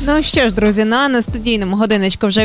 Ну що ж, друзі, на студійному годиночку вже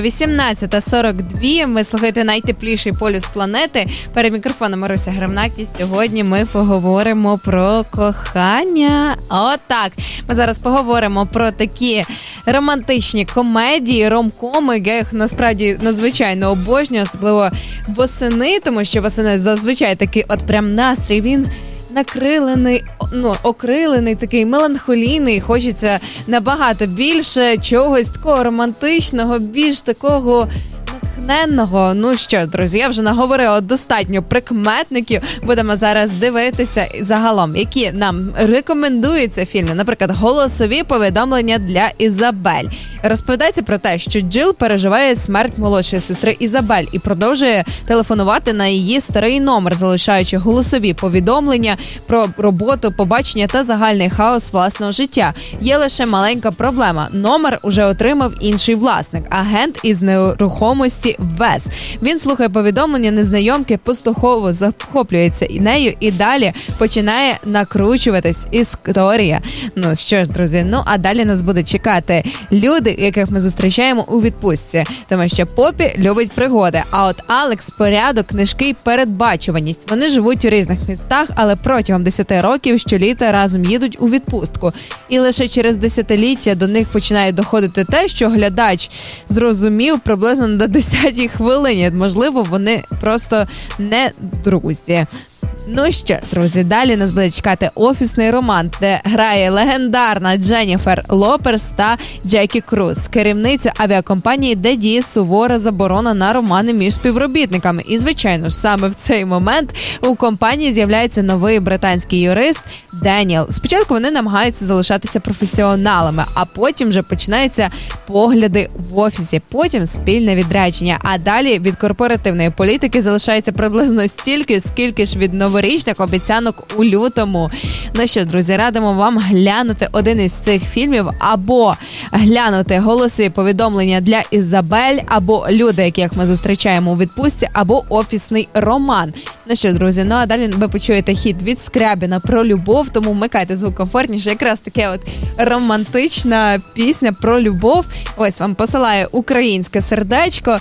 18:42. Ви слухаєте найтепліший полюс планети. Перед мікрофоном Маруся Гремнак. І сьогодні ми поговоримо про кохання. Отак. Ми зараз поговоримо про такі романтичні комедії, ромкоми. Я їх насправді надзвичайно обожнюю, особливо восени, тому що восени зазвичай такий от прям настрій, він накрилений, окрилений, такий меланхолійний. Хочеться набагато більше чогось такого романтичного, більш такого натхненного. Ну що ж, друзі, я вже наговорила достатньо прикметників. Будемо зараз дивитися загалом, які нам рекомендуються фільми. Наприклад, голосові повідомлення для Ізабель. Розповідається про те, що Джил переживає смерть молодшої сестри Ізабель і продовжує телефонувати на її старий номер, залишаючи голосові повідомлення про роботу, побачення та загальний хаос власного життя. Є лише маленька проблема. Номер уже отримав інший власник – агент із нерухомості Вес. Він слухає повідомлення незнайомки, поступово захоплюється нею і далі починає накручуватись історія. Ну що ж, друзі, а далі нас буде чекати люди, яких ми зустрічаємо у відпустці. Тому що Попі любить пригоди, а от Алекс – порядок, книжки й передбачуваність. Вони живуть у різних містах, але протягом 10 років щоліта разом їдуть у відпустку. І лише через десятиліття до них починає доходити те, що глядач зрозумів приблизно на 10-й хвилині. Можливо, вони просто не друзі. Ну що ж, друзі, далі нас буде чекати офісний роман, де грає легендарна Дженніфер Лоперс та Джекі Круз, керівниця авіакомпанії, де діє сувора заборона на романи між співробітниками. І, звичайно ж, саме в цей момент у компанії з'являється новий британський юрист Деніел. Спочатку вони намагаються залишатися професіоналами, а потім вже починаються погляди в офісі, потім спільне відрядження, а далі від корпоративної політики залишається приблизно стільки, скільки ж від новорічних обіцянок у лютому. Ну що, друзі, радимо вам глянути один із цих фільмів, або глянути голосові повідомлення для Ізабель, або люди, яких ми зустрічаємо у відпустці, або офісний роман. Ну що, друзі, а далі ви почуєте хіт від Скрябіна про любов, тому вмикайте звук комфортніше. Якраз таке от романтична пісня про любов. Ось вам посилає українське сердечко.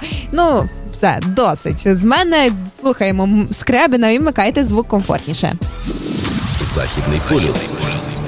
Все, досить. З мене слухаємо Скрябіна і вмикайте звук комфортніше. Західний полюс.